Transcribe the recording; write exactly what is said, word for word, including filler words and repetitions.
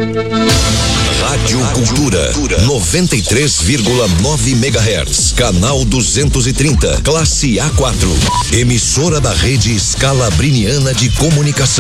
Rádio Cultura, noventa e três vírgula nove megahertz, canal duzentos e trinta, classe A quatro. Emissora da Rede Scalabriniana de Comunicação.